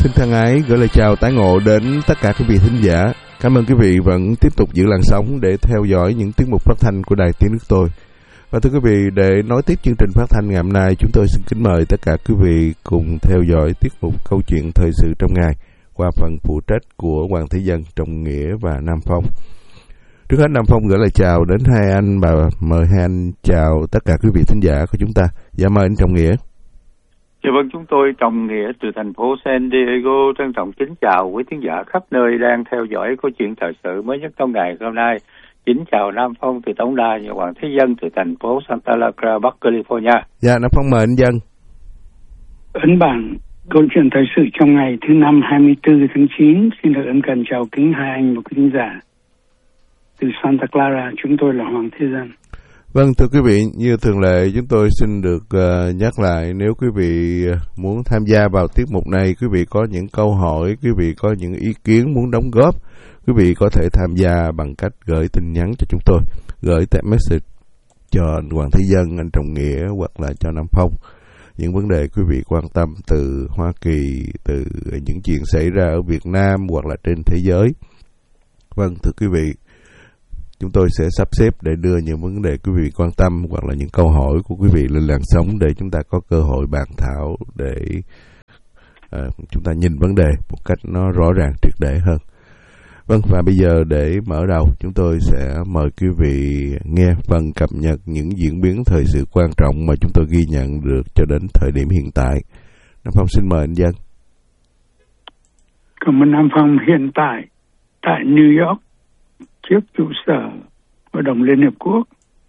Xin thân ái gửi lời chào tái ngộ đến tất cả quý vị thính giả. Cảm ơn quý vị vẫn tiếp tục giữ làn sóng để theo dõi những tiết mục phát thanh của Đài Tiếng Nước Tôi. Và thưa quý vị, để nói tiếp chương trình phát thanh ngày hôm nay, chúng tôi xin kính mời tất cả quý vị cùng theo dõi tiết mục câu chuyện thời sự trong ngày qua phần phụ trách của Hoàng Thế Dân, Trọng Nghĩa và Nam Phong. Trước hết, Nam Phong gửi lời chào đến hai anh và mời hai anh chào tất cả quý vị thính giả của chúng ta. Dạ mời anh Trọng Nghĩa. Dạ vâng, chúng tôi Trọng Nghĩa từ thành phố San Diego trân trọng kính chào quý thính giả khắp nơi đang theo dõi câu chuyện thời sự mới nhất trong ngày hôm nay. Kính chào Nam Phong từ tổng đài và Hoàng Thế Dân từ thành phố Santa Clara, Bắc California. Dạ, Nam Phong mời anh Dân. Ấn bản câu chuyện thời sự trong ngày thứ năm 24 tháng 9 xin được ân cần chào kính hai anh và quý thính giả. Từ Santa Clara, chúng tôi là Hoàng Thế Dân. Vâng, thưa quý vị, như thường lệ chúng tôi xin được nhắc lại, nếu quý vị muốn tham gia vào tiết mục này, quý vị có những câu hỏi, quý vị có những ý kiến muốn đóng góp, quý vị có thể tham gia bằng cách gửi tin nhắn cho chúng tôi, gửi text message cho anh Hoàng Thế Dân, anh Trọng Nghĩa hoặc là cho Nam Phong. Những vấn đề quý vị quan tâm từ Hoa Kỳ, từ những chuyện xảy ra ở Việt Nam hoặc là trên thế giới. Vâng, thưa quý vị, chúng tôi sẽ sắp xếp để đưa những vấn đề quý vị quan tâm hoặc là những câu hỏi của quý vị lên làn sóng để chúng ta có cơ hội bàn thảo, để chúng ta nhìn vấn đề một cách nó rõ ràng triệt để hơn. Vâng, và bây giờ để mở đầu, chúng tôi sẽ mời quý vị nghe phần cập nhật những diễn biến thời sự quan trọng mà chúng tôi ghi nhận được cho đến thời điểm hiện tại. Nam Phong xin mời anh Dân. Cảm ơn Nam Phong. Hiện tại tại New York, trước trụ sở Hội đồng Liên Hiệp Quốc,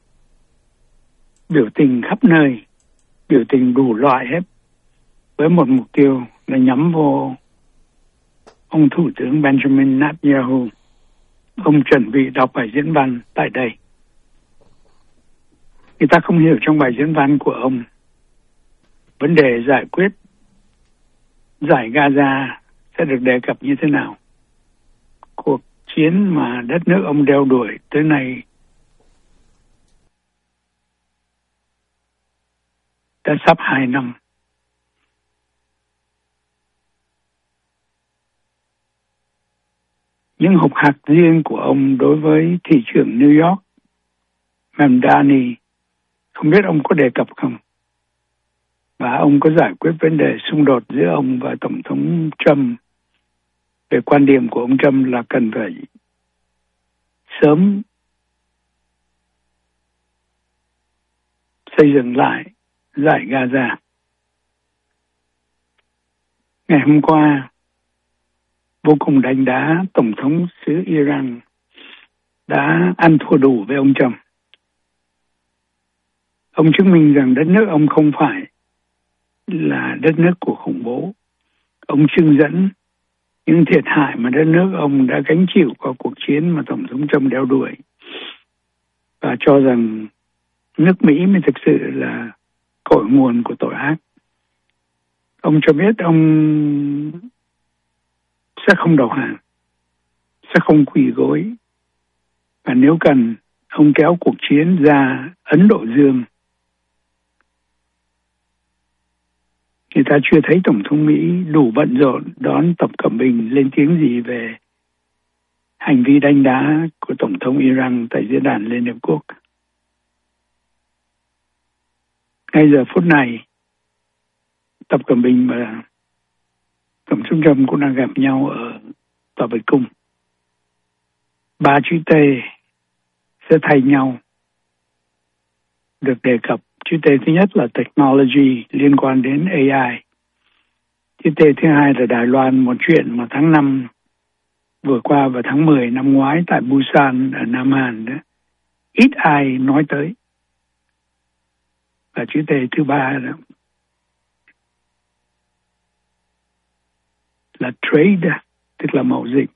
biểu tình khắp nơi, biểu tình đủ loại hết, với một mục tiêu là nhắm vô ông Thủ tướng Benjamin Netanyahu. Ông chuẩn bị đọc bài diễn văn tại đây. Người ta không hiểu trong bài diễn văn của ông vấn đề giải quyết giải Gaza sẽ được đề cập như thế nào. Cuộc chiến mà đất nước ông đeo đuổi tới nay đã sắp 2 năm. Những hục hạc riêng của ông đối với thị trưởng New York, Mamdani, không biết ông có đề cập không? Và ông có giải quyết vấn đề xung đột giữa ông và Tổng thống Trump. Về quan điểm của ông Trump là cần phải sớm xây dựng lại giải Gaza. Ngày hôm qua, vô cùng đánh đá Tổng thống xứ Iran đã ăn thua đủ với ông Trump. Ông chứng minh rằng đất nước ông không phải là đất nước của khủng bố. Ông trưng dẫn những thiệt hại mà đất nước ông đã gánh chịu qua cuộc chiến mà Tổng thống Trump đeo đuổi, và cho rằng nước Mỹ mới thực sự là cội nguồn của tội ác. Ông cho biết ông sẽ không đầu hàng, sẽ không quỳ gối, và nếu cần, ông kéo cuộc chiến ra Ấn Độ Dương. Người ta chưa thấy Tổng thống Mỹ đủ bận rộn đón Tập Cận Bình lên tiếng gì về hành vi đánh đá của Tổng thống Iran tại Diễn đàn Liên Hiệp Quốc. Ngay giờ phút này, Tập Cận Bình và Tổng thống Trump cũng đang gặp nhau ở Tòa Bạch Cung. 3 chữ T sẽ thay nhau được đề cập. Chữ T thứ nhất là technology, liên quan đến AI. Chữ T thứ hai là Đài Loan, một chuyện mà tháng 5 vừa qua và tháng 10 năm ngoái tại Busan ở Nam Hàn đó, ít ai nói tới. Và chữ T thứ ba đó là trade, tức là mậu dịch.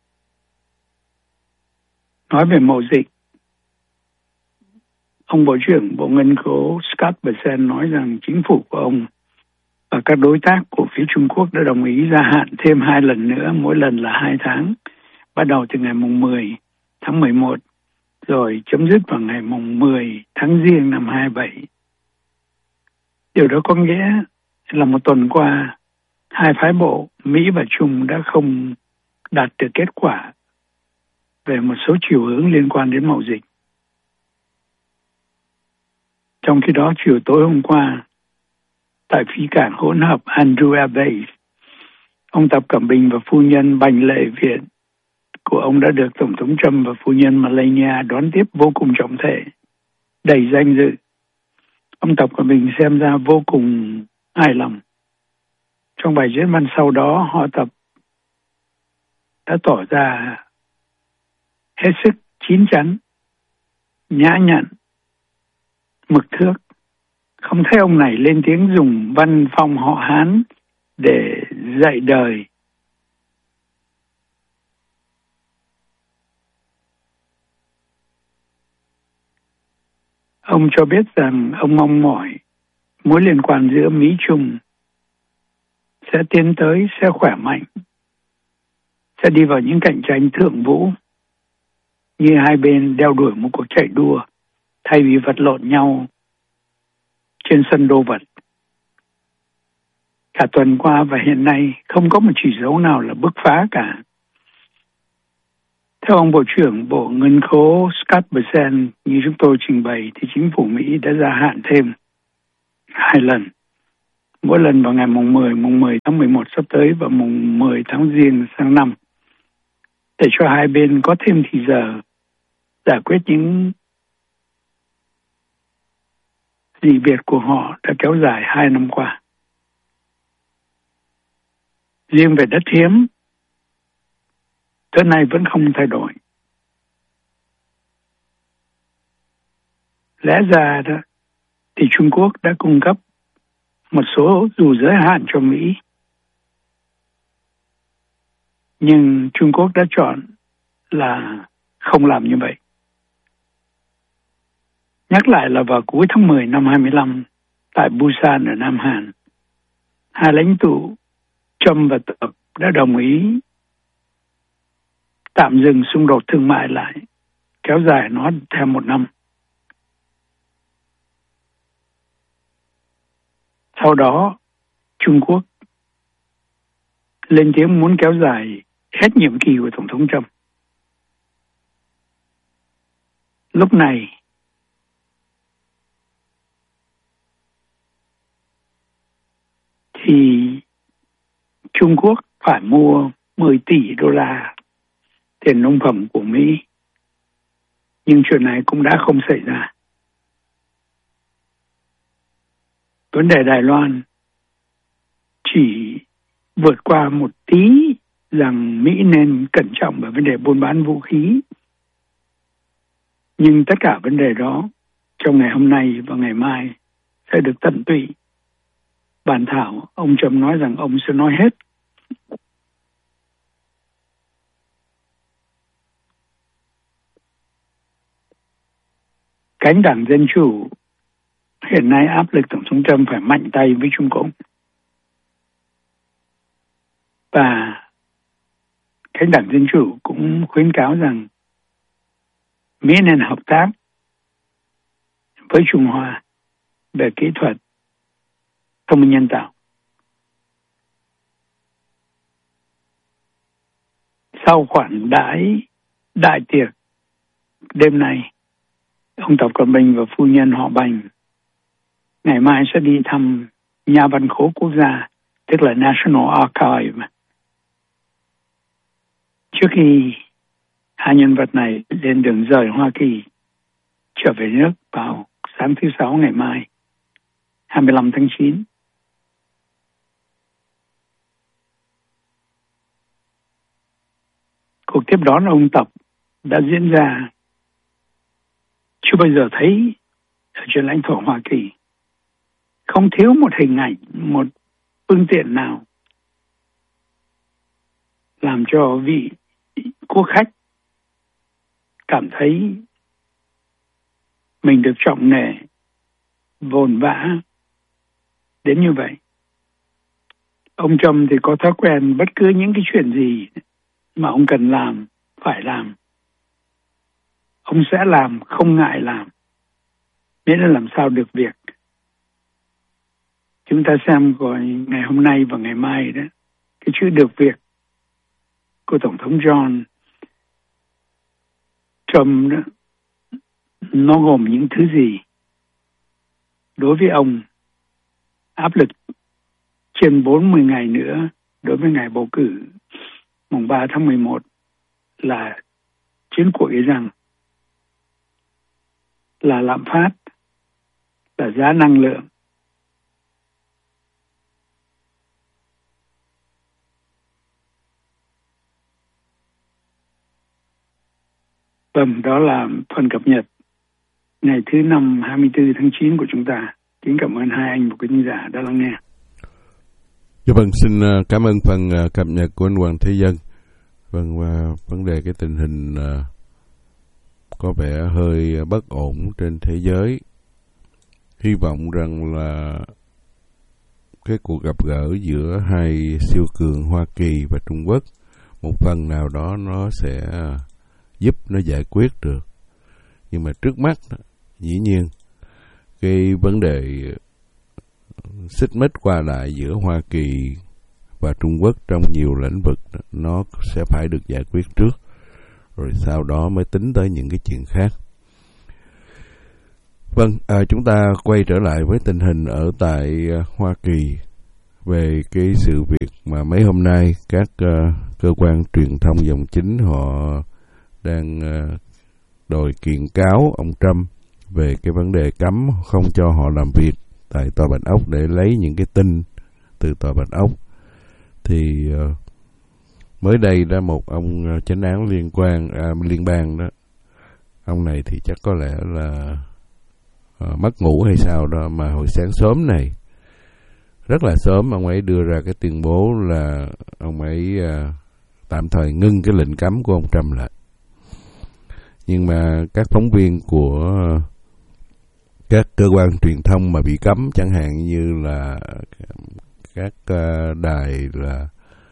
Nói về mậu dịch, ông Bộ trưởng Bộ Ngân khố Scott Bessent nói rằng chính phủ của ông và các đối tác của phía Trung Quốc đã đồng ý gia hạn thêm 2 lần nữa, mỗi lần là 2 tháng, bắt đầu từ ngày mùng 10 tháng 11, rồi chấm dứt vào ngày mùng 10 tháng Giêng năm 27. Điều đó có nghĩa là một tuần qua, hai phái bộ Mỹ và Trung đã không đạt được kết quả về một số chiều hướng liên quan đến mậu dịch. Trong khi đó, chiều tối hôm qua, tại phi cảng hỗn hợp Andrew Air Base, ông Tập Cận Bình và phu nhân Bành Lệ Viện của ông đã được Tổng thống Trump và phu nhân Malaysia đón tiếp vô cùng trọng thể, đầy danh dự. Ông Tập Cận Bình xem ra vô cùng hài lòng. Trong bài diễn văn sau đó, họ Tập đã tỏ ra hết sức chín chắn, nhã nhặn, mực thước. Không thấy ông này lên tiếng dùng văn phong họ Hán để dạy đời. Ông cho biết rằng ông mong mỏi mối liên quan giữa Mỹ-Trung sẽ tiến tới, sẽ khỏe mạnh, sẽ đi vào những cạnh tranh thượng vũ, như hai bên đeo đuổi một cuộc chạy đua thay vì vật lộn nhau trên sân đô vật. Cả tuần qua và hiện nay không có một chỉ dấu nào là bứt phá cả. Theo ông Bộ trưởng Bộ Ngân khố Scott Bessent, như chúng tôi trình bày, thì chính phủ Mỹ đã gia hạn thêm 2 lần. Mỗi lần vào ngày mùng 10 tháng 11 sắp tới và mùng 10 tháng Giêng sang năm, để cho hai bên có thêm thì giờ giải quyết những dị biệt của họ đã kéo dài 2 năm qua. Riêng về đất hiếm, tới nay vẫn không thay đổi. Lẽ ra đó thì Trung Quốc đã cung cấp một số dù giới hạn cho Mỹ, nhưng Trung Quốc đã chọn là không làm như vậy. Nhắc lại là vào cuối tháng 10 năm 25, tại Busan ở Nam Hàn, hai lãnh tụ Trump và Tập đã đồng ý tạm dừng xung đột thương mại lại, kéo dài nó thêm 1 năm. Sau đó, Trung Quốc lên tiếng muốn kéo dài hết nhiệm kỳ của Tổng thống Trump. Lúc này, thì Trung Quốc phải mua 10 tỷ đô la tiền nông phẩm của Mỹ. Nhưng chuyện này cũng đã không xảy ra. Vấn đề Đài Loan chỉ vượt qua một tí rằng Mỹ nên cẩn trọng về vấn đề buôn bán vũ khí. Nhưng tất cả vấn đề đó trong ngày hôm nay và ngày mai sẽ được tận tụy bàn thảo. Ông Trump nói rằng ông sẽ nói hết. Cánh đảng Dân Chủ hiện nay áp lực Tổng thống Trump phải mạnh tay với Trung Quốc. Và cánh đảng Dân Chủ cũng khuyến cáo rằng Mỹ nên hợp tác với Trung Hoa về kỹ thuật thông minh nhân tạo. Sau khoản đại tiệc đêm nay, ông Tập Cận Bình và phu nhân họ Bành ngày mai sẽ đi thăm Nhà văn khố quốc gia, tức là National Archive. Trước khi hai nhân vật này lên đường rời Hoa Kỳ trở về nước vào sáng thứ Sáu ngày mai, 25 tháng 9. Cuộc tiếp đón ông Tập đã diễn ra chưa bao giờ thấy ở trên lãnh thổ Hoa Kỳ. Không thiếu một hình ảnh, một phương tiện nào làm cho vị quốc khách cảm thấy mình được trọng nể, vồn vã đến như vậy. Ông Trump thì có thói quen bất cứ những cái chuyện gì mà ông cần làm, phải làm, ông sẽ làm, không ngại làm, miễn là làm sao được việc. chúng ta xem coi ngày hôm nay và ngày mai đó, cái chữ được việc của Tổng thống John Trump đó, nó gồm những thứ gì? Đối với ông, áp lực trên 40 ngày nữa đối với ngày bầu cử mùng 3 tháng 11 là chiến cuộc Iran, là lạm phát, là giá năng lượng. Vâng, đó là phần cập nhật ngày thứ 5 24 tháng 9 của chúng ta. Kính cảm ơn hai anh và quý khán giả đã lắng nghe. Dạ vâng, xin cảm ơn phần cập nhật của anh Hoàng Thế Dân. Vâng, và vấn đề cái tình hình có vẻ hơi bất ổn trên thế giới. Hy vọng rằng là cái cuộc gặp gỡ giữa hai siêu cường Hoa Kỳ và Trung Quốc một phần nào đó nó sẽ giúp nó giải quyết được. Nhưng mà trước mắt dĩ nhiên cái vấn đề xích mích qua lại giữa Hoa Kỳ và Trung Quốc trong nhiều lĩnh vực nó sẽ phải được giải quyết trước, rồi sau đó mới tính tới những cái chuyện khác. Vâng, chúng ta quay trở lại với tình hình ở tại Hoa Kỳ về cái sự việc mà mấy hôm nay các cơ quan truyền thông dòng chính họ đang đòi kiện cáo ông Trump về cái vấn đề cấm không cho họ làm việc tại Tòa Bạch Ốc để lấy những cái tin từ Tòa Bạch Ốc. Thì mới đây đã một ông chánh án liên bang đó, ông này thì chắc có lẽ là mất ngủ hay sao đó, mà hồi sáng sớm này, rất là sớm, ông ấy đưa ra cái tuyên bố là ông ấy tạm thời ngưng cái lệnh cấm của ông Trump lại. Nhưng mà các phóng viên của các cơ quan truyền thông mà bị cấm, chẳng hạn như là các đài là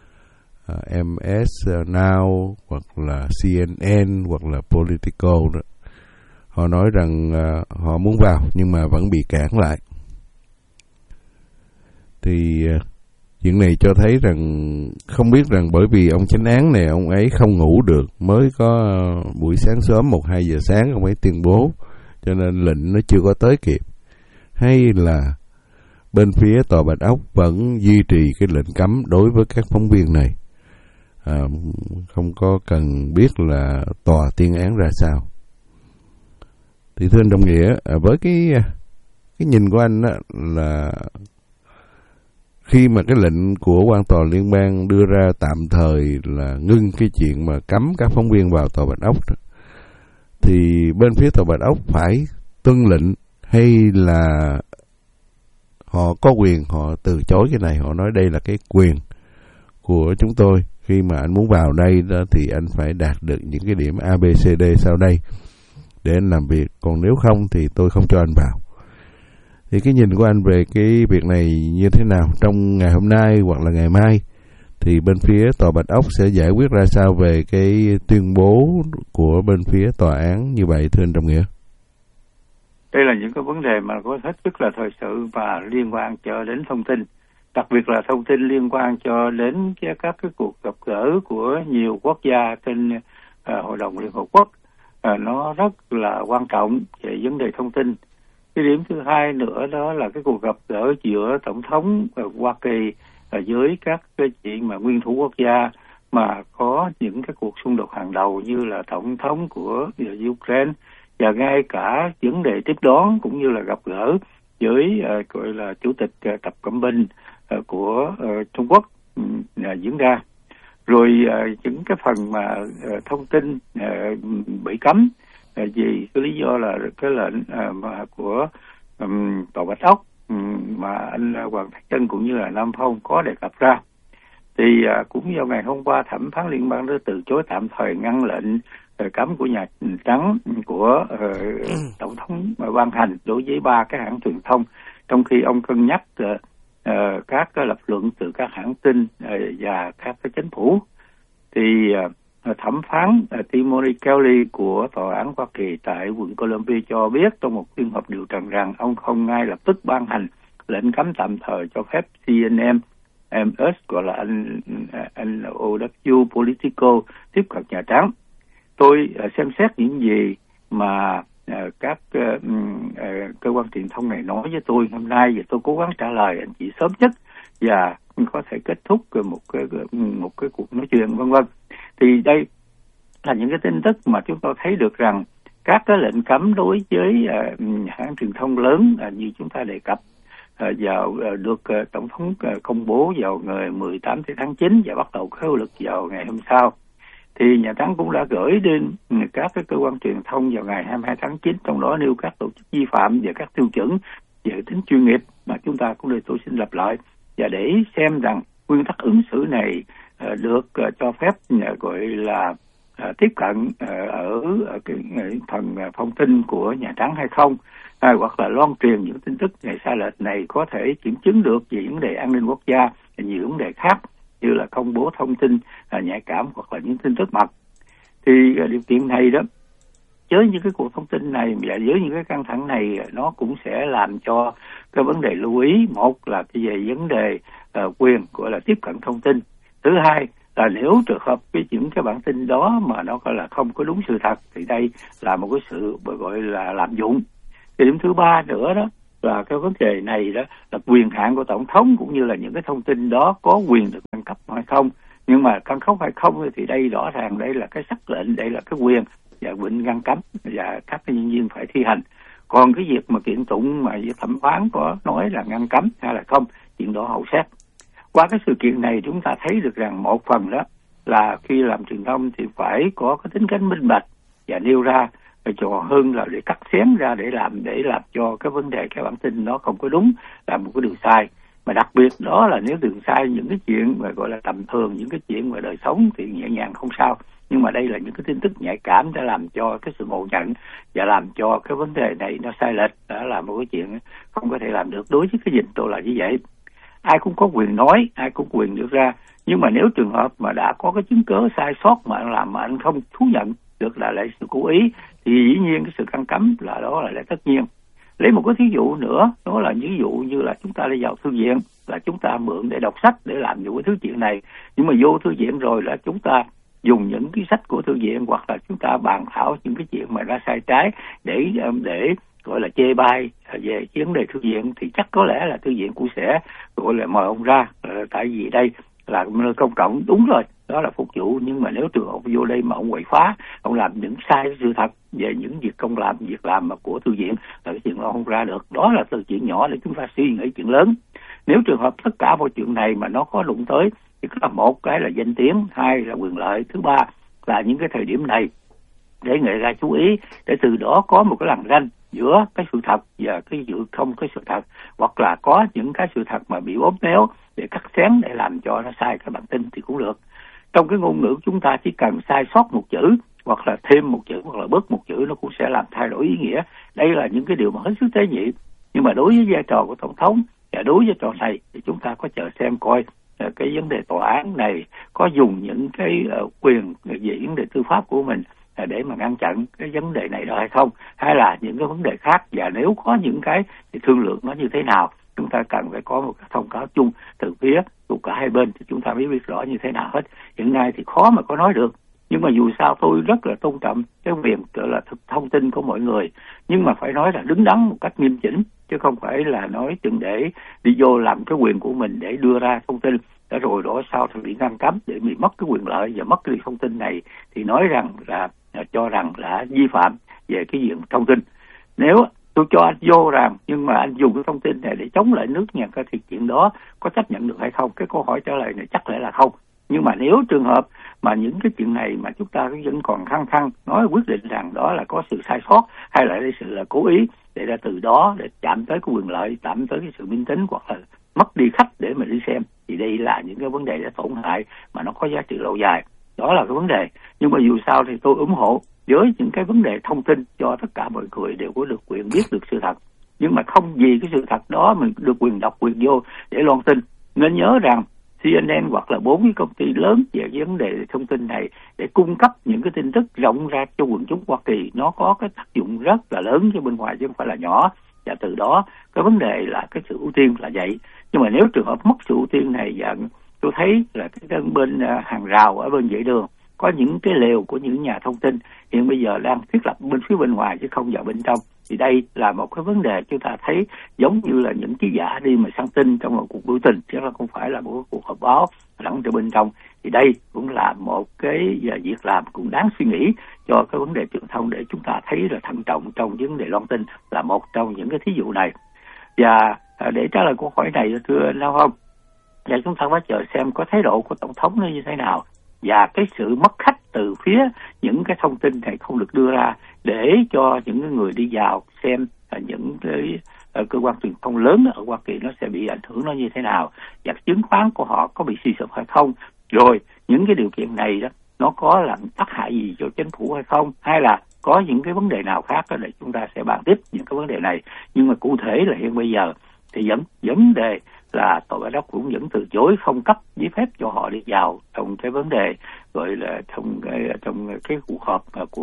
MS Now hoặc là CNN hoặc là Politico đó, họ nói rằng họ muốn vào nhưng mà vẫn bị cản lại. Thì chuyện này cho thấy rằng không biết rằng bởi vì ông chánh án này ông ấy không ngủ được, mới có buổi sáng sớm 1-2 giờ sáng ông ấy tuyên bố, cho nên lệnh nó chưa có tới kịp, hay là bên phía Tòa Bạch Ốc vẫn duy trì cái lệnh cấm đối với các phóng viên này. Không có cần biết là tòa tuyên án ra sao. Thì thưa anh Đồng Nghĩa, với cái nhìn của anh đó, là khi mà cái lệnh của quan tòa liên bang đưa ra tạm thời là ngưng cái chuyện mà cấm các phóng viên vào Tòa Bạch Ốc đó, thì bên phía Tòa Bạch Ốc phải tuân lệnh hay là họ có quyền họ từ chối cái này, họ nói đây là cái quyền của chúng tôi, khi mà anh muốn vào đây đó thì anh phải đạt được những cái điểm ABCD sau đây để anh làm việc, còn nếu không thì tôi không cho anh vào. Thì cái nhìn của anh về cái việc này như thế nào trong ngày hôm nay hoặc là ngày mai, thì bên phía Tòa Bạch Ốc sẽ giải quyết ra sao về cái tuyên bố của bên phía tòa án như vậy, thưa anh Trọng Nghĩa? Đây là những cái vấn đề mà có hết sức là thời sự và liên quan cho đến thông tin, đặc biệt là thông tin liên quan cho đến các cái cuộc gặp gỡ của nhiều quốc gia trên Hội đồng Liên Hợp Quốc. Nó rất là quan trọng về vấn đề thông tin. Cái điểm thứ hai nữa đó là cái cuộc gặp gỡ giữa Tổng thống Hoa Kỳ với các cái chuyện mà nguyên thủ quốc gia mà có những cái cuộc xung đột hàng đầu như là Tổng thống của Ukraine, và ngay cả vấn đề tiếp đón cũng như là gặp gỡ với gọi là Chủ tịch Tập Cận Bình của Trung Quốc diễn ra. Rồi những cái phần mà thông tin bị cấm vì cái lý do là cái lệnh mà của Tòa Bạch Ốc mà anh Hoàng Thế Dân cũng như là Nam Phong có đề cập ra, thì cũng vào ngày hôm qua thẩm phán liên bang đã từ chối tạm thời ngăn lệnh cấm của Nhà Trắng của Tổng thống ban hành đối với 3 cái hãng truyền thông, trong khi ông cân nhắc các cái lập luận từ các hãng tin và các cái chính phủ. Thì thẩm phán Timothy Kelly của Tòa án Hoa Kỳ tại quận Columbia cho biết trong một phiên họp điều trần rằng ông không ngay lập tức ban hành lệnh cấm tạm thời cho phép CNN, MS gọi là NOW Politico tiếp cận Nhà Trắng. Tôi xem xét những gì mà các cơ quan truyền thông này nói với tôi hôm nay, và tôi cố gắng trả lời anh chị sớm nhất và có thể kết thúc một cái cuộc nói chuyện vân vân. Thì đây là những cái tin tức mà chúng tôi thấy được rằng các cái lệnh cấm đối với hãng truyền thông lớn như chúng ta đề cập được tổng thống công bố vào ngày 18 tháng 9 và bắt đầu có hiệu lực vào ngày hôm sau. Thì Nhà Trắng cũng đã gửi đến các cái cơ quan truyền thông vào ngày 22 tháng 9, trong đó nêu các tổ chức vi phạm và các tiêu chuẩn về tính chuyên nghiệp mà chúng ta cũng được tôi xin lặp lại, và để xem rằng nguyên tắc ứng xử này được cho phép gọi là tiếp cận ở cái phần thông tin của Nhà Trắng hay không, hoặc là loan truyền những tin tức này sai lệch này có thể kiểm chứng được về vấn đề an ninh quốc gia và nhiều vấn đề khác như là công bố thông tin nhạy cảm hoặc là những tin tức mật. Thì điều kiện này đó, với những cái cuộc thông tin này và với những cái căng thẳng này, nó cũng sẽ làm cho cái vấn đề lưu ý. Một là về vấn đề quyền gọi là tiếp cận thông tin. Thứ hai là nếu trường hợp những cái bản tin đó mà nó gọi là không có đúng sự thật thì đây là một cái sự gọi là lạm dụng. Thì điểm thứ ba nữa đó là cái vấn đề này đó là quyền hạn của tổng thống, cũng như là những cái thông tin đó có quyền được cung cấp hay không. Nhưng mà căn cấp hay không thì đây rõ ràng đây là cái sắc lệnh, đây là cái quyền và định ngăn cấm và các cái nhân viên phải thi hành. Còn cái việc mà kiện tụng mà thẩm phán có nói là ngăn cấm hay là không, chuyện đó hậu xét. Qua cái sự kiện này chúng ta thấy được rằng một phần đó là khi làm truyền thông thì phải có cái tính cách minh bạch và nêu ra cho hơn là để cắt xén ra để làm cho cái vấn đề cái bản tin nó không có đúng, là một cái đường sai. Mà đặc biệt đó là nếu đường sai những cái chuyện mà gọi là tầm thường, những cái chuyện mà đời sống thì nhẹ nhàng không sao, nhưng mà đây là những cái tin tức nhạy cảm đã làm cho cái sự ngộ nhận và làm cho cái vấn đề này nó sai lệch, đó là một cái chuyện không có thể làm được. Đối với cái dịch tôi là như vậy, ai cũng có quyền nói, ai cũng quyền đưa ra, nhưng mà nếu trường hợp mà đã có cái chứng cớ sai sót mà làm mà anh không thú nhận được là lại sự cố ý thì dĩ nhiên cái sự ngăn cấm là đó là tất nhiên. Lấy một cái thí dụ nữa, đó là ví dụ như là chúng ta đi vào thư viện, là chúng ta mượn để đọc sách để làm những cái thứ chuyện này, nhưng mà vô thư viện rồi là chúng ta dùng những cái sách của thư viện hoặc là chúng ta bàn thảo những cái chuyện mà đã sai trái để gọi là chê bai về vấn đề thư viện, thì chắc có lẽ là thư viện cũng sẽ gọi là mời ông ra, tại vì đây là nơi công cộng, đúng rồi, đó là phục vụ. Nhưng mà nếu trường hợp vô đây mà ông quậy phá, ông làm những sai sự thật về những việc làm mà của thư viện, là cái chuyện đó không ra được. Đó là từ chuyện nhỏ để chúng ta suy nghĩ chuyện lớn. Nếu trường hợp tất cả mọi chuyện này mà nó có đụng tới thì có một cái là danh tiếng, hai là quyền lợi, thứ ba là những cái thời điểm này để người ta chú ý, để từ đó có một cái lằn ranh giữa cái sự thật và cái sự không có sự thật, hoặc là có những cái sự thật mà bị bóp méo để cắt xén để làm cho nó sai cái bản tin thì cũng được. Trong cái ngôn ngữ chúng ta chỉ cần sai sót một chữ hoặc là thêm một chữ hoặc là bớt một chữ, nó cũng sẽ làm thay đổi ý nghĩa. Đây là những cái điều mà hết sức tế nhị. Nhưng mà đối với vai trò của tổng thống và đối với trò này thì chúng ta có chờ xem coi cái vấn đề tòa án này có dùng những cái quyền về vấn đề tư pháp của mình để mà ngăn chặn cái vấn đề này đó hay không, hay là những cái vấn đề khác. Và nếu có những cái thì thương lượng nó như thế nào, chúng ta cần phải có một cái thông cáo chung từ phía của cả hai bên thì chúng ta mới biết rõ như thế nào hết. Hiện nay thì khó mà có nói được, nhưng mà dù sao tôi rất là tôn trọng cái quyền gọi là thông tin của mọi người, nhưng mà phải nói là đứng đắn một cách nghiêm chỉnh, chứ không phải là nói chừng để đi vô làm cái quyền của mình để đưa ra thông tin đã rồi đó sau thì bị ngăn cấm để bị mất cái quyền lợi và mất cái thông tin này, thì nói rằng là cho rằng là vi phạm về cái diện thông tin. Nếu tôi cho anh vô rằng nhưng mà anh dùng cái thông tin này để chống lại nước nhà thì chuyện đó có chấp nhận được hay không? Cái câu hỏi trả lời này chắc lẽ là không. Nhưng mà nếu trường hợp mà những cái chuyện này mà chúng ta vẫn còn khăng khăng nói quyết định rằng đó là có sự sai sót hay là sự là cố ý để ra từ đó để chạm tới cái quyền lợi, chạm tới cái sự minh tính hoặc là mất đi khách để mà đi xem, thì đây là những cái vấn đề đã tổn hại mà nó có giá trị lâu dài. Đó là cái vấn đề. Nhưng mà dù sao thì tôi ủng hộ với những cái vấn đề thông tin cho tất cả mọi người đều có được quyền biết được sự thật. Nhưng mà không vì cái sự thật đó mình được quyền đọc quyền vô để loan tin. Nên nhớ rằng CNN hoặc là 4 cái công ty lớn về vấn đề thông tin này để cung cấp những cái tin tức rộng ra cho quần chúng Hoa Kỳ, nó có cái tác dụng rất là lớn cho bên ngoài chứ không phải là nhỏ. và từ đó cái vấn đề là cái sự ưu tiên là vậy. Nhưng mà nếu trường hợp mất sự ưu tiên này, và tôi thấy là cái bên hàng rào ở bên vệ đường có những cái lều của những nhà thông tin hiện bây giờ đang thiết lập bên phía bên ngoài chứ không vào bên trong, thì đây là một cái vấn đề chúng ta thấy giống như là những ký giả đi mà săn tin trong một cuộc biểu tình, chứ không phải là một cuộc họp báo lẫn từ bên trong. Thì đây cũng là một cái việc làm cũng đáng suy nghĩ cho cái vấn đề truyền thông, để chúng ta thấy là thận trọng trong vấn đề loan tin là một trong những cái thí dụ này. Và để trả lời câu hỏi này thưa Nam Phong, và chúng ta phải chờ xem có thái độ của tổng thống nó như thế nào, và cái sự mất khách từ phía những cái thông tin này không được đưa ra để cho những người đi vào xem những cái cơ quan truyền thông lớn ở Hoa Kỳ nó sẽ bị ảnh hưởng nó như thế nào, và chứng khoán của họ có bị suy sụp hay không, rồi những cái điều kiện này đó nó có làm tác hại gì cho chính phủ hay không, hay là có những cái vấn đề nào khác đó để chúng ta sẽ bàn tiếp những cái vấn đề này. Nhưng mà cụ thể là hiện bây giờ thì vấn đề là Tòa Bạch Ốc cũng vẫn từ chối không cấp giấy phép cho họ đi vào trong cái vấn đề gọi là trong cái cuộc họp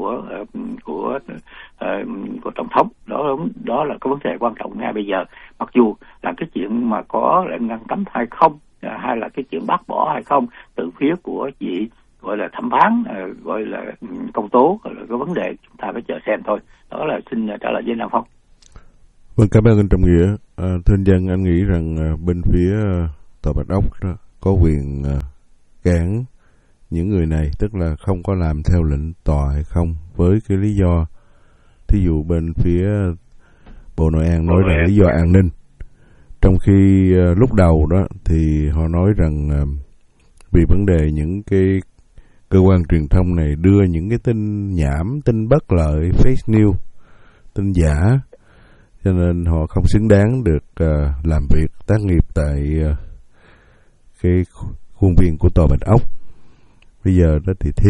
của tổng thống. Đó là cái vấn đề quan trọng ngay bây giờ. Mặc dù là cái chuyện mà có ngăn cấm hay không, hay là cái chuyện bác bỏ hay không từ phía của vị gọi là thẩm phán, gọi là công tố, là cái vấn đề chúng ta phải chờ xem thôi. Đó là xin trả lời với Nam Phong. Vâng, cảm ơn anh Trọng Nghĩa. Thưa anh Dân, anh nghĩ rằng bên phía Tòa Bạch Ốc có quyền cản những người này, tức là không có làm theo lệnh tòa hay không, với cái lý do thí dụ bên phía Bộ Nội an nói là lý do an ninh, trong khi lúc đầu đó thì họ nói rằng vì vấn đề những cái cơ quan truyền thông này đưa những cái tin nhảm, tin bất lợi, fake news, tin giả, cho nên họ không xứng đáng được làm việc tác nghiệp tại cái khuôn viên của Tòa Bạch Ốc. Bây giờ đó thì